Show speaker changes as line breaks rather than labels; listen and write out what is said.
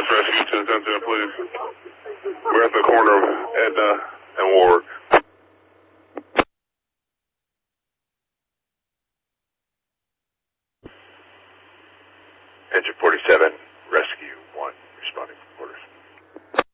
West Rescue to the center, please. We're at the corner of Edna and Ward.
Engine 47, Rescue 1.